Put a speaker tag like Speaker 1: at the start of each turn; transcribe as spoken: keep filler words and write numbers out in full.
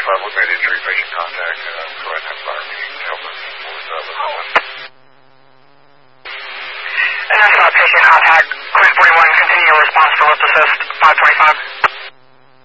Speaker 1: forty-five, we made injury patient contact. Uh, go ahead and have fire meeting to help us with uh, with this.
Speaker 2: And that's uh, patient contact. Quinn forty-one, continue your response to lift assist five twenty-five.